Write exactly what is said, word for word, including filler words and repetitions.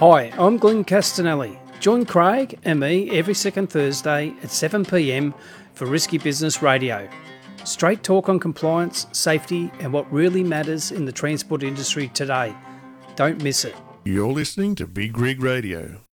Hi, I'm Glenn Castanelli. Join Craig and me every second Thursday at seven p m for Risky Business Radio. Straight talk on compliance, safety and what really matters in the transport industry today. Don't miss it. You're listening to Big Rig Radio.